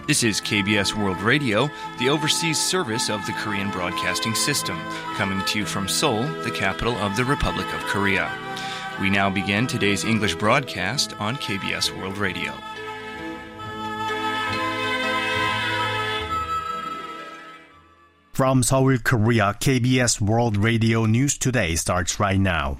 This is KBS World Radio, the overseas service of the Korean Broadcasting System, coming to you from Seoul, the capital of the Republic of Korea. We now begin today's English broadcast on KBS World Radio. From Seoul, Korea, KBS World Radio News Today starts right now.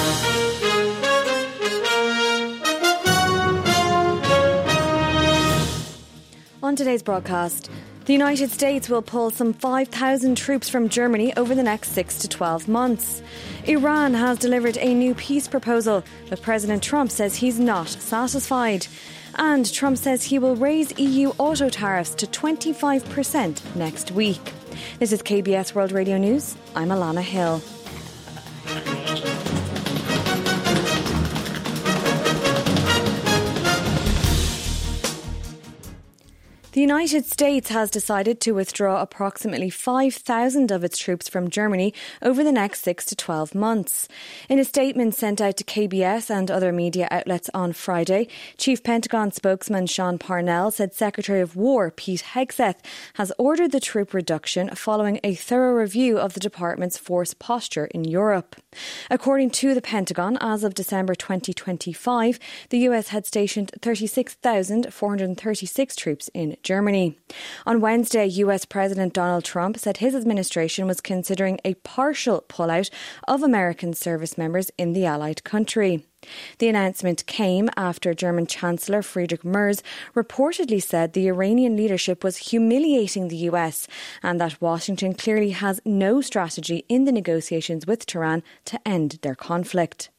On today's broadcast, the United States will pull some 5,000 troops from Germany over the next 6 to 12 months. Iran has delivered a new peace proposal, but President Trump says he's not satisfied. And Trump says he will raise EU auto tariffs to 25% next week. This is KBS World Radio News. I'm Alana Hill. The United States has decided to withdraw approximately 5,000 of its troops from Germany over the next 6 to 12 months. In a statement sent out to KBS and other media outlets on Friday, Chief Pentagon spokesman Sean Parnell said Secretary of War Pete Hegseth has ordered the troop reduction following a thorough review of the department's force posture in Europe. According to the Pentagon, as of December 2025, the US had stationed 36,436 troops in Germany. On Wednesday, US President Donald Trump said his administration was considering a partial pullout of American service members in the allied country. The announcement came after German Chancellor Friedrich Merz reportedly said the Iranian leadership was humiliating the US and that Washington clearly has no strategy in the negotiations with Tehran to end their conflict.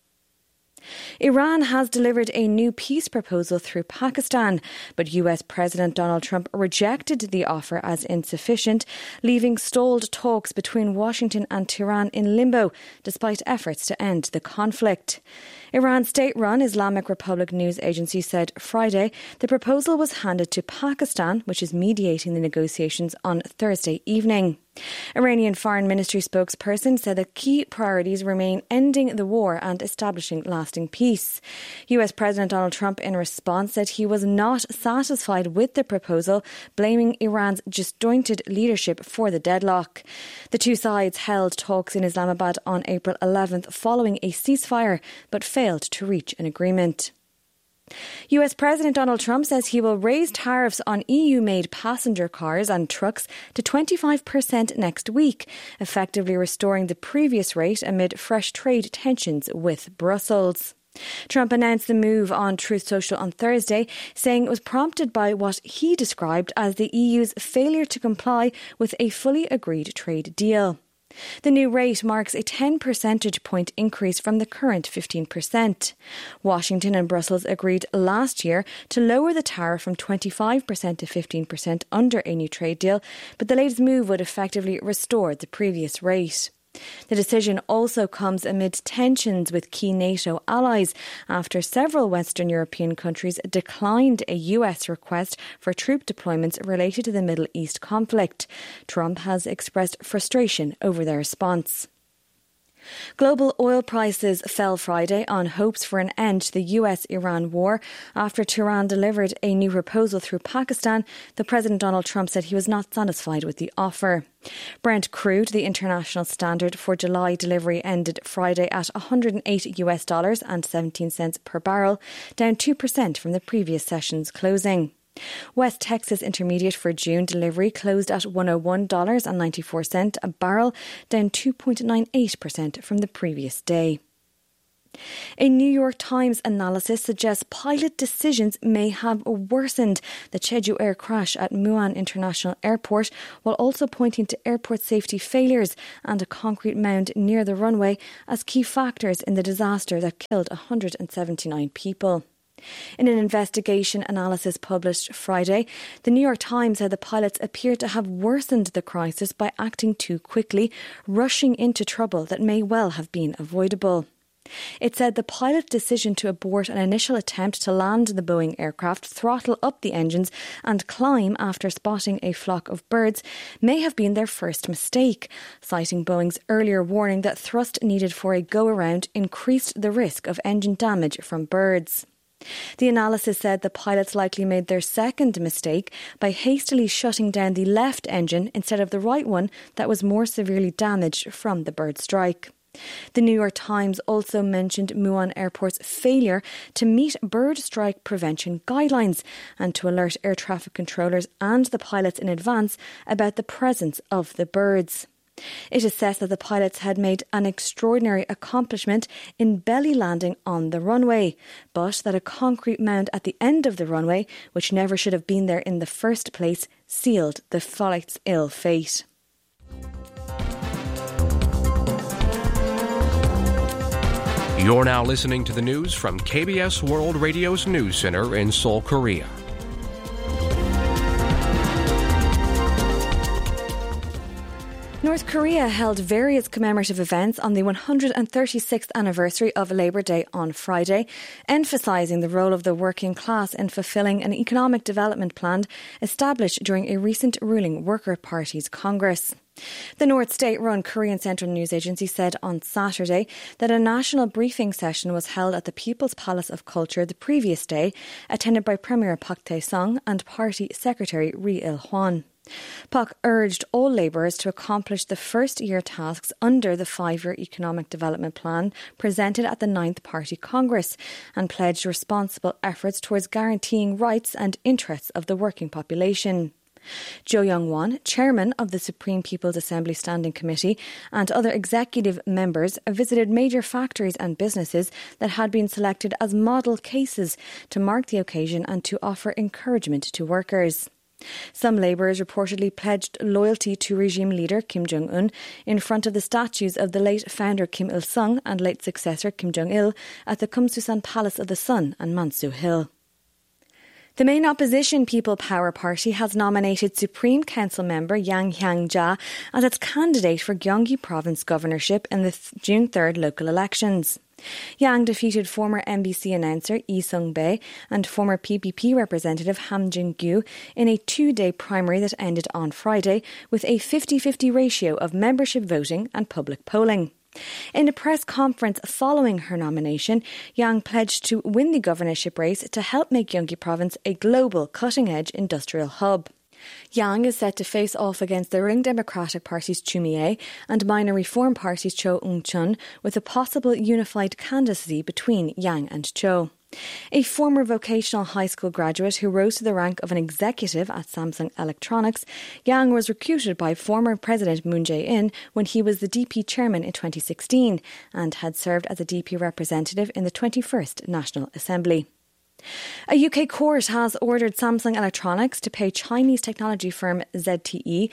Iran has delivered a new peace proposal through Pakistan, but US President Donald Trump rejected the offer as insufficient, leaving stalled talks between Washington and Tehran in limbo, despite efforts to end the conflict. Iran's state-run Islamic Republic news agency said Friday the proposal was handed to Pakistan, which is mediating the negotiations, on Thursday evening. Iranian Foreign Ministry spokesperson said that key priorities remain ending the war and establishing lasting peace. US President Donald Trump, in response, said he was not satisfied with the proposal, blaming Iran's disjointed leadership for the deadlock. The two sides held talks in Islamabad on April 11th following a ceasefire, but failed to reach an agreement. US President Donald Trump says he will raise tariffs on EU-made passenger cars and trucks to 25% next week, effectively restoring the previous rate amid fresh trade tensions with Brussels. Trump announced the move on Truth Social on Thursday, saying it was prompted by what he described as the EU's failure to comply with a fully agreed trade deal. The new rate marks a 10 percentage point increase from the current 15%. Washington and Brussels agreed last year to lower the tariff from 25% to 15% under a new trade deal, but the latest move would effectively restore the previous rate. The decision also comes amid tensions with key NATO allies after several Western European countries declined a US request for troop deployments related to the Middle East conflict. Trump has expressed frustration over their response. Global oil prices fell Friday on hopes for an end to the US-Iran war after Tehran delivered a new proposal through Pakistan, though President Donald Trump said he was not satisfied with the offer. Brent crude, the international standard for July delivery, ended Friday at $108.17 per barrel, down 2% from the previous session's closing. West Texas Intermediate for June delivery closed at $101.94 a barrel, down 2.98% from the previous day. A New York Times analysis suggests pilot decisions may have worsened the Jeju Air crash at Muan International Airport, while also pointing to airport safety failures and a concrete mound near the runway as key factors in the disaster that killed 179 people. In an investigation analysis published Friday, the New York Times said the pilots appear to have worsened the crisis by acting too quickly, rushing into trouble that may well have been avoidable. It said the pilot's decision to abort an initial attempt to land the Boeing aircraft, throttle up the engines and climb after spotting a flock of birds may have been their first mistake, citing Boeing's earlier warning that thrust needed for a go-around increased the risk of engine damage from birds. The analysis said the pilots likely made their second mistake by hastily shutting down the left engine instead of the right one that was more severely damaged from the bird strike. The New York Times also mentioned Muan Airport's failure to meet bird strike prevention guidelines and to alert air traffic controllers and the pilots in advance about the presence of the birds. It assessed that the pilots had made an extraordinary accomplishment in belly landing on the runway, but that a concrete mound at the end of the runway, which never should have been there in the first place, sealed the flight's ill fate. You're now listening to the news from KBS World Radio's News Center in Seoul, Korea. North Korea held various commemorative events on the 136th anniversary of Labour Day on Friday, emphasising the role of the working class in fulfilling an economic development plan established during a recent ruling Worker Party's Congress. The North State-run Korean Central News Agency said on Saturday that a national briefing session was held at the People's Palace of Culture the previous day, attended by Premier Park Tae-sung and Party Secretary Ri Il-hwan. Park urged all labourers to accomplish the first-year tasks under the 5-year economic development plan presented at the 9th Party Congress and pledged responsible efforts towards guaranteeing rights and interests of the working population. Jo Young-won, chairman of the Supreme People's Assembly Standing Committee, and other executive members visited major factories and businesses that had been selected as model cases to mark the occasion and to offer encouragement to workers. Some labourers reportedly pledged loyalty to regime leader Kim Jong-un in front of the statues of the late founder Kim Il-sung and late successor Kim Jong-il at the Kumsusan Palace of the Sun and Mansu Hill. The main opposition People Power Party has nominated Supreme Council member Yang Hyang-ja as its candidate for Gyeonggi Province governorship in the June 3rd local elections. Yang defeated former MBC announcer Lee Sung-bae and former PPP representative Ham Jin-gyu in a 2-day primary that ended on Friday with a 50-50 ratio of membership voting and public polling. In a press conference following her nomination, Yang pledged to win the governorship race to help make Gyeonggi Province a global cutting-edge industrial hub. Yang is set to face off against the ruling Democratic Party's Choo Mi-ae and minor Reform Party's Cho Eung-chun, with a possible unified candidacy between Yang and Cho. A former vocational high school graduate who rose to the rank of an executive at Samsung Electronics, Yang was recruited by former President Moon Jae-in when he was the DP chairman in 2016 and had served as a DP representative in the 21st National Assembly. A UK court has ordered Samsung Electronics to pay Chinese technology firm ZTE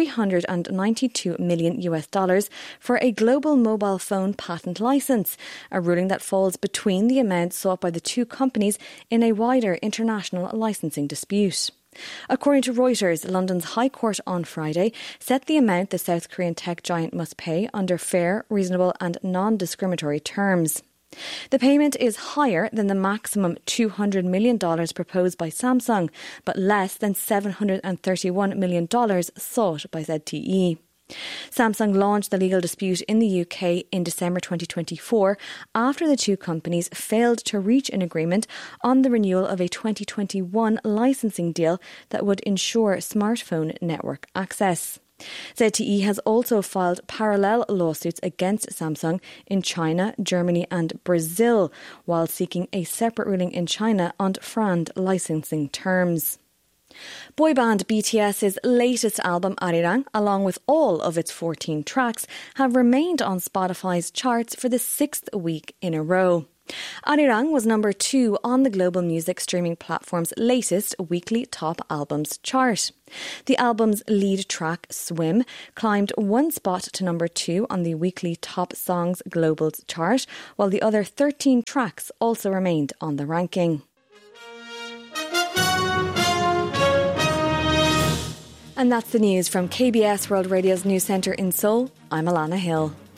$392 million for a global mobile phone patent license, a ruling that falls between the amount sought by the two companies in a wider international licensing dispute. According to Reuters, London's High Court on Friday set the amount the South Korean tech giant must pay under fair, reasonable and non-discriminatory terms. The payment is higher than the maximum $200 million proposed by Samsung, but less than $731 million sought by ZTE. Samsung launched the legal dispute in the UK in December 2024 after the two companies failed to reach an agreement on the renewal of a 2021 licensing deal that would ensure smartphone network access. ZTE has also filed parallel lawsuits against Samsung in China, Germany and Brazil, while seeking a separate ruling in China on FRAND licensing terms. Boy band BTS's latest album, Arirang, along with all of its 14 tracks, have remained on Spotify's charts for the 6th week in a row. Arirang was number 2 on the global music streaming platform's latest weekly top albums chart. The album's lead track, Swim, climbed 1 spot to number 2 on the weekly top songs global chart, while the other 13 tracks also remained on the ranking. And that's the news from KBS World Radio's News Centre in Seoul. I'm Alana Hill.